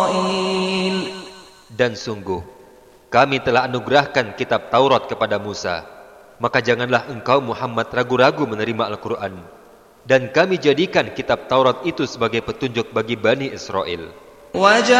Dan sungguh, kami telah anugerahkan kitab Taurat kepada Musa. Maka janganlah engkau Muhammad ragu-ragu menerima Al-Quran. Dan kami jadikan kitab Taurat itu sebagai petunjuk bagi Bani Israel.